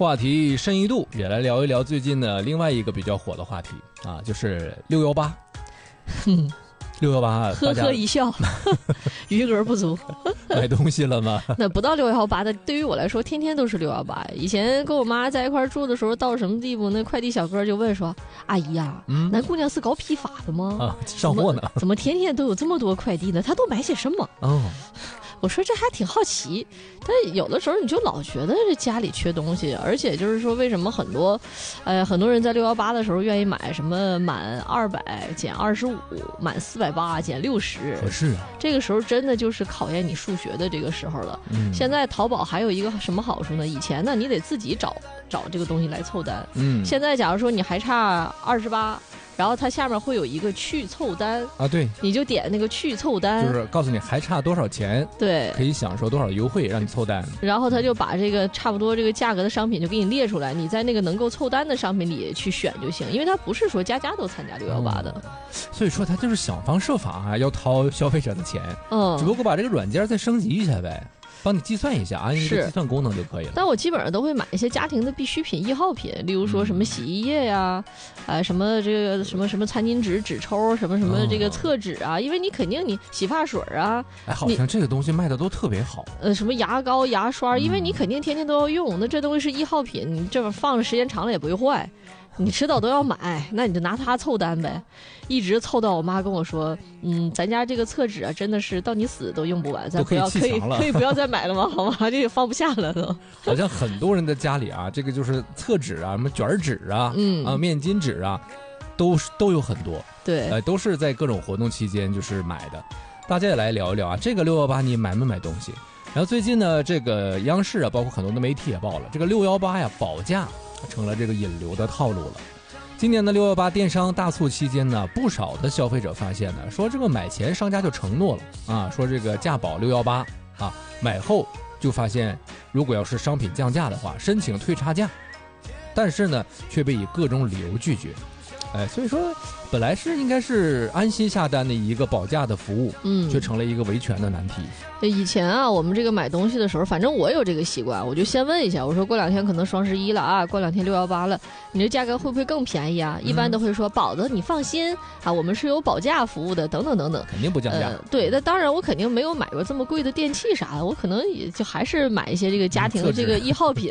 话题深一度，也来聊一聊最近的另外一个比较火的话题啊，就是618。618， 呵呵一笑，余额不足。 买东西了吗？ 那不到618的，对于我来说，天天都是618。以前跟我妈在一块住的时候，到什么地步，那快递小哥就问说：“阿姨呀，咱姑娘是搞批发的吗？ 啊，上货呢？ 怎么天天都有这么多快递呢？她都买些什么？” 哦。 我说这还挺好奇，但有的时候你就老觉得这家里缺东西，而且就是说为什么很多人在618的时候愿意买什么满200减25，满480减60， 合适啊。 这个时候真的就是考验你数学的这个时候了。现在淘宝还有一个什么好处呢？以前呢你得自己找这个东西来凑单，现在假如说你还差28。然后它下面会有一个去凑单啊，对， 你就点那个去凑单， 就是告诉你还差多少钱， 对， 可以享受多少优惠，让你凑单。 然后他就把这个差不多这个价格的商品就给你列出来，你在那个能够凑单的商品里去选就行，因为它不是说家家都参加618的， 所以说他就是想方设法要掏消费者的钱，只不过把这个软件再升级一下呗。帮你计算一下，按一个计算功能就可以了。 但我基本上都会买一些家庭的必需品、1号品，例如说什么洗衣液呀，什么这个什么餐巾纸、纸抽，什么这个厕纸啊，因为你肯定你洗发水啊， 好像这个东西卖的都特别好。 什么牙膏、牙刷，因为你肯定天天都要用，那这东西是1号品，你这放着时间长了也不会坏。你迟早都要买，那你就拿它凑单呗，一直凑到我妈跟我说，咱家这个厕纸啊，真的是到你死都用不完，咱不要可以不要再买了吗？好吗？这也放不下了都。 好像很多人的家里啊，这个就是厕纸啊，什么卷纸啊，面巾纸啊，都有很多。 对， 都是在各种活动期间就是买的。大家也来聊一聊啊，这个618你买没买东西？然后最近呢，这个央视啊，包括很多的媒体也报了，这个618呀保价成了这个引流的套路了。今年的618电商大促期间呢，不少的消费者发现呢，说这个买前商家就承诺了啊，说这个价保618啊，买后就发现如果要是商品降价的话，申请退差价，但是呢却被以各种理由拒绝。所以说本来应该是安心下单的一个保价的服务，却成了一个维权的难题。 以前啊，我们这个买东西的时候，反正我有这个习惯，我就先问一下，我说过2天可能双11了啊，过2天618了，你这价格会不会更便宜啊？一般都会说宝子你放心啊，我们是有保价服务的，等等等等， 肯定不降价。 对，那当然我肯定没有买过这么贵的电器啥的，我可能也就还是买一些这个家庭的这个1号品。